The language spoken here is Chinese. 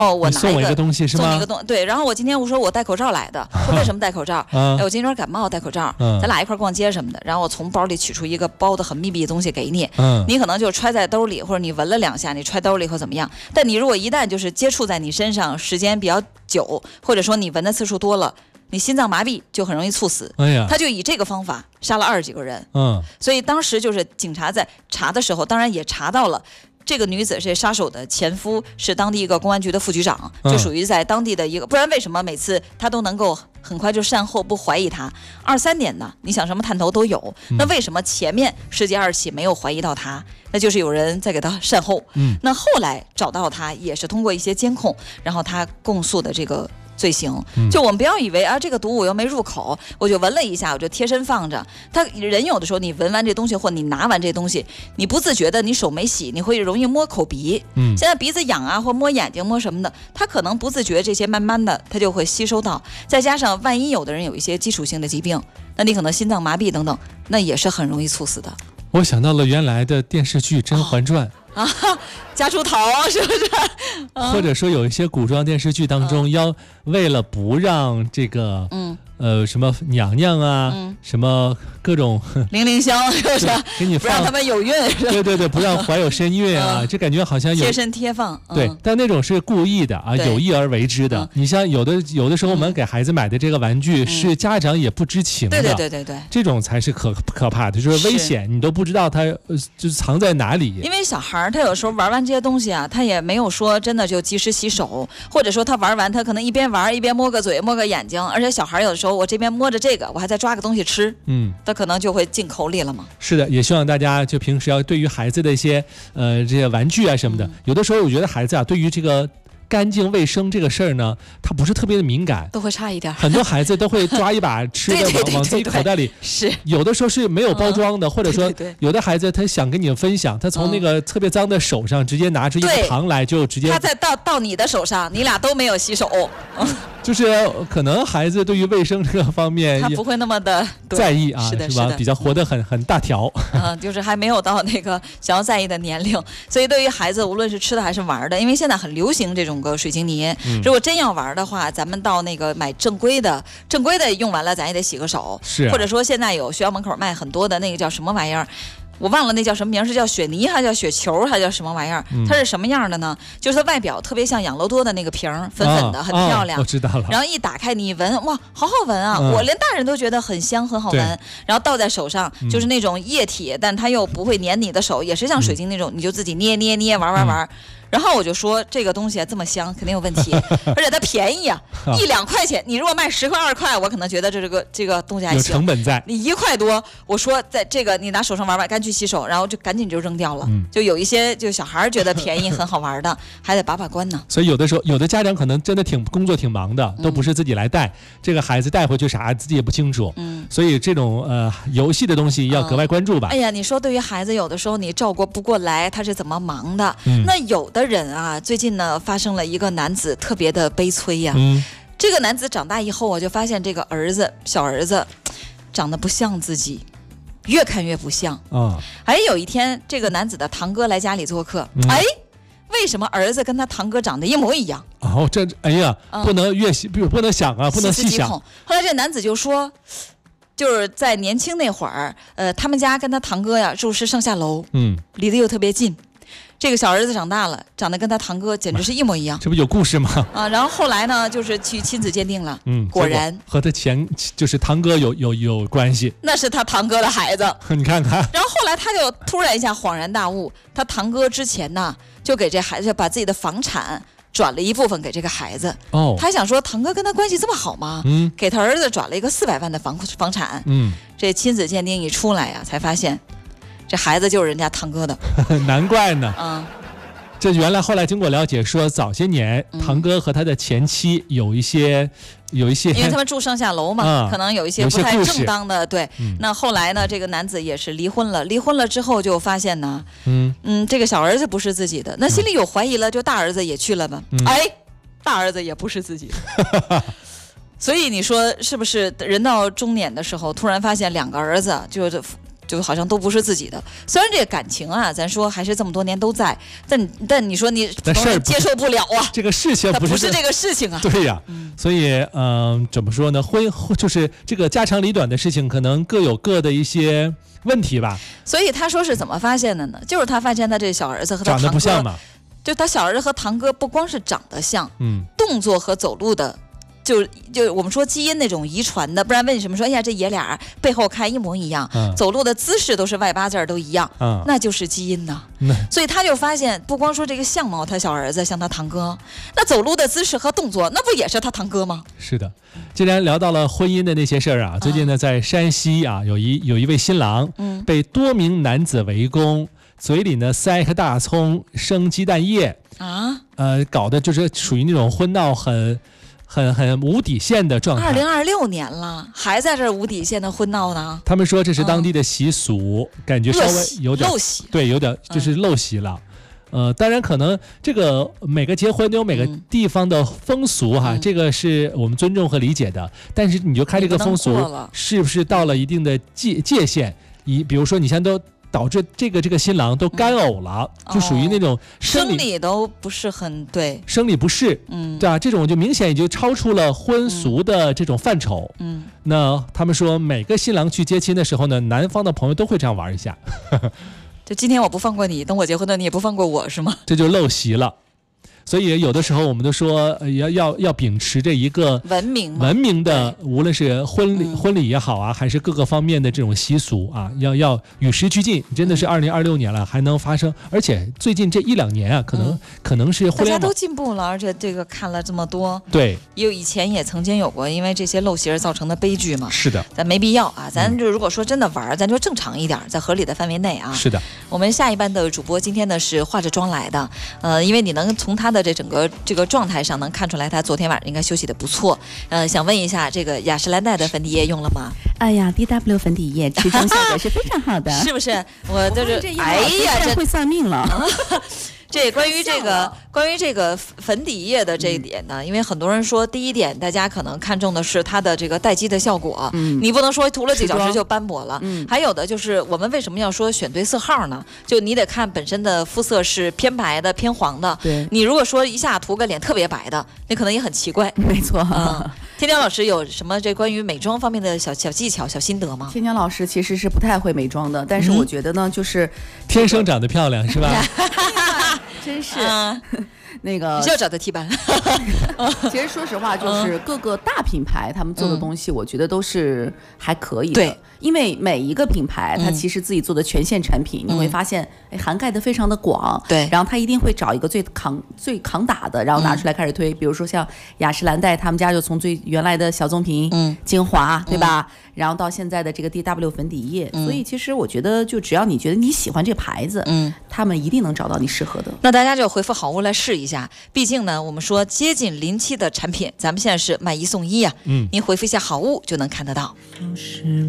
哦，我拿送我一个东西是吗？ 送你一个东西，对。然后我今天我说我戴口罩来的，说为什么戴口罩？哎，我今天有点感冒，戴口罩。咱俩一块逛街什么的，然后我从包里取出一个包的很密闭的东西给你，你可能就揣在兜里，或者你闻了2下，你揣兜里或怎么样。但你如果一旦就是接触在你身上时间比较久，或者说你闻的次数多了，你心脏麻痹就很容易猝死。 哎呀， 他就以这个方法杀了20几个人。所以当时就是警察在查的时候，当然也查到了。这个女子这杀手的前夫是当地一个公安局的副局长，就属于在当地的一个，不然为什么每次他都能够很快就善后，不怀疑他？23年呢，你想什么探头都有，那为什么前面10几20起没有怀疑到他？那就是有人在给他善后。那后来找到他也是通过一些监控，然后他供述的这个罪行。就我们不要以为啊，这个毒我又没入口，我就闻了一下，我就贴身放着。他人有的时候你闻完这东西，或你拿完这东西，你不自觉的，你手没洗，你会容易摸口鼻。现在鼻子痒啊，或摸眼睛摸什么的，他可能不自觉，这些慢慢的他就会吸收到。再加上万一有的人有一些基础性的疾病，那你可能心脏麻痹等等，那也是很容易猝死的。 我想到了原来的电视剧《甄嬛传》。 家出头是不是？ 或者说有一些古装电视剧当中，要为了不让这个什么娘娘啊，什么各种零零香，是不是？ 给你放， 不让他们有孕， 对对对，不让怀有身孕啊，这感觉好像有贴身贴放。 对，但那种是故意的啊，有意而为之的。你像有的时候我们给孩子买的这个玩具是家长也不知情的， 对， 这种才是可怕的，就是危险，你都不知道它就是藏在哪里。 因为小孩他有时候玩完这些东西啊，他也没有说真的就及时洗手，或者说他玩完他可能一边玩一边摸个嘴摸个眼睛，而且小孩有的时候我这边摸着这个，我还在抓个东西吃，他可能就会进口里了嘛。 是的，也希望大家就平时要对于孩子的一些这些玩具啊什么的，有的时候我觉得孩子啊对于这个干净卫生这个事儿呢，他不是特别的敏感， 都会差一点。 很多孩子都会抓一把吃的往自己口袋里， 是有的时候是没有包装的，或者说有的孩子他想跟你分享，他从那个特别脏的手上直接拿出一个糖来，就直接他再到你的手上，你俩都没有洗手。 就是可能孩子对于卫生这个方面， 他不会那么的在意啊，是吧？比较活得很大条。 就是还没有到那个想要在意的年龄，所以对于孩子，无论是吃的还是玩的，因为现在很流行这种个水晶泥，如果真要玩的话，咱们到那个买正规的用完了，咱也得洗个手。 是， 或者说现在有学校门口卖很多的那个叫什么玩意儿。我忘了那叫什么名，是叫雪泥还是叫雪球还是叫什么玩意儿？它是什么样的呢？就是它外表特别像养乐多的那个瓶，粉粉的，很漂亮。 我知道了。 然后一打开你一闻，哇，好好闻啊！我连大人都觉得很香，很好闻。然后倒在手上，就是那种液体，但它又不会粘你的手，也是像水晶那种，你就自己捏玩。然后我就说这个东西这么香，肯定有问题，而且它便宜啊，1、2块钱。你如果卖10块2块，我可能觉得这个东西还行， 有成本在。 你1块多，我说在这个你拿手上玩，赶紧去洗手，然后就赶紧就扔掉了。就有一些就小孩觉得便宜很好玩的，还得把关呢。 所以有的时候有的家长可能真的工作挺忙的，都不是自己来带，这个孩子带回去啥自己也不清楚。所以这种游戏的东西要格外关注吧。 哎呀，你说对于孩子有的时候你照顾不过来，他是怎么忙的？那有的人啊，最近呢发生了一个男子特别的悲催呀。这个男子长大以后，我就发现这个小儿子长得不像自己，越看越不像。有一天这个男子的堂哥来家里做客，为什么儿子跟他堂哥长得一模一样？ 不能想啊，不能细想。 后来这男子就说，就是在年轻那会儿，他们家跟他堂哥呀住是上下楼，离得又特别近。这个小儿子长大了，长得跟他堂哥简直是一模一样。 这不有故事吗？ 然后后来呢，就是去亲子鉴定了，果然和他就是堂哥有关系。 那是他堂哥的孩子， 你看看。 然后后来他就突然一下恍然大悟，他堂哥之前呢就给这孩子把自己的房产转了一部分给这个孩子。他想说堂哥跟他关系这么好吗？给他儿子转了一个400万的房产。这亲子鉴定一出来呀，才发现这孩子就是人家堂哥的。 难怪呢。这原来后来经过了解说，早些年堂哥和他的前妻有一些，因为他们住上下楼嘛，可能有一些不太正当的。对，那后来呢，这个男子也是离婚了。离婚了之后就发现呢，这个小儿子不是自己的，那心里有怀疑了，就大儿子也去了嘛。大儿子也不是自己的。所以你说是不是人到中年的时候，突然发现2个儿子就好像都不是自己的。虽然这个感情啊，咱说还是这么多年都在，但你说你接受不了啊， 这个事情不是这个事情啊。 对呀，所以怎么说呢？就是这个家长里短的事情，可能各有各的一些问题吧。 所以他说是怎么发现的呢？就是他发现他这小儿子和他长得不像嘛， 就他小儿子和堂哥不光是长得像，动作和走路的。就我们说基因那种遗传的，不然为什么说哎呀这爷俩背后看一模一样，走路的姿势都是外八字都一样，那就是基因呢。所以他就发现，不光说这个相貌他小儿子像他堂哥，那走路的姿势和动作，那不也是他堂哥吗？ 是的。既然聊到了婚姻的那些事儿啊，最近呢在山西啊有一位新郎，被多名男子围攻，嘴里呢塞颗大葱生鸡蛋液啊，搞得就是属于那种婚闹很无底线的状态。 2026年了，还在这无底线的婚闹呢。 他们说这是当地的习俗，感觉稍微有点陋习， 对，有点就是陋习了。当然可能这个每个结婚都有每个地方的风俗哈，这个是我们尊重和理解的。但是你就看这个风俗是不是到了一定的界限，比如说你现在都导致这个新郎都干呕了，就属于那种生理都不是很对， 生理不适，对吧？这种就明显也就超出了婚俗的这种范畴。那他们说每个新郎去接亲的时候呢，男方的朋友都会这样玩一下。 就今天我不放过你，等我结婚了你也不放过我，是吗？ 这就陋习了。所以有的时候我们都说要秉持着一个文明的，无论是婚礼也好啊，还是各个方面的这种习俗啊，要与时俱进。真的是2026年了，还能发生，而且最近这1-2年啊，可能是互联网大家都进步了，而且这个看了这么多， 对， 以前也曾经有过因为这些陋习而造成的悲剧嘛。 是的， 咱没必要啊，咱就如果说真的玩，咱就正常一点，在合理的范围内啊。 是的， 我们下一班的主播今天呢是化着妆来的，因为你能从他的整个这个状态上能看出来，他昨天晚上应该休息的不错。想问一下，这个雅诗兰黛的粉底液用了吗？ 哎呀 ，DW 粉底液持中效果是非常好的， 是不是？我就是哎呀， 这会算命了。 这关于这个粉底液的这一点呢，因为很多人说，第一点大家可能看重的是它的这个待肌的效果，你不能说涂了几小时就斑驳了。还有的就是我们为什么要说选对色号呢？就你得看本身的肤色是偏白的、偏黄的。 对， 你如果说一下涂个脸特别白的，那可能也很奇怪。 没错。 天骄老师有什么这关于美妆方面的小技巧、小心得吗？ 天骄老师其实是不太会美妆的，但是我觉得呢，就是天生长得漂亮是吧？ 真是那个你就要找他替班。 其实说实话，就是各个大品牌他们做的东西，我觉得都是还可以的。对，因为每一个品牌它其实自己做的全线产品，你会发现涵盖的非常的广。 对， 然后它一定会找一个最扛打的，然后拿出来开始推。比如说像雅诗兰黛，他们家就从最原来的小棕瓶、精华，对吧？然后到现在的这个 DW 粉底液，所以其实我觉得，就只要你觉得你喜欢这牌子，他们一定能找到你适合的。 那大家就回复好物来试一下，毕竟呢，我们说接近临期的产品，咱们现在是买1送1啊，您回复一下好物就能看得到。